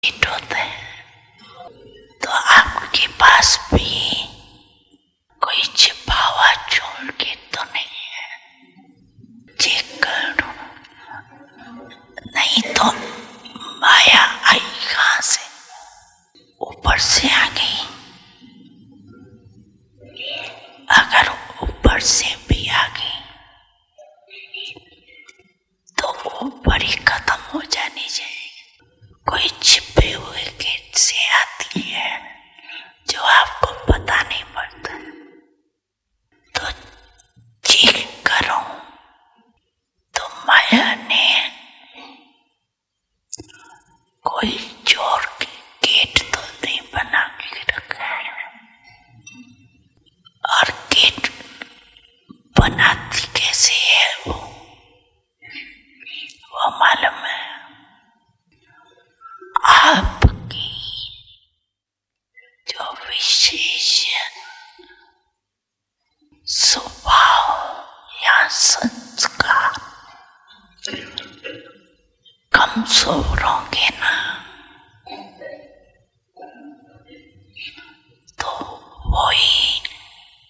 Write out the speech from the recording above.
Hit होते हैं। तो आपके पास भी कोई छिपा हुआ झूठ के तो नहीं है, चेक कर लो, नहीं तो माया आई कहां से, ऊपर से आ गई। अगर ऊपर से भी आ गई तो ऊपर ही खत्म हो जानी चाहिए। कोई छिपे हुए गेट से आती है जो आपको पता नहीं पड़ता, तो चेक करो। तो माया ने कोई चोर के गेट तो नहीं बना के रखा है, और गेट बनाती कैसे है वो मालूम है। आपकी जो विशेष स्वभाव या संस्कार कमजोर होंगे ना,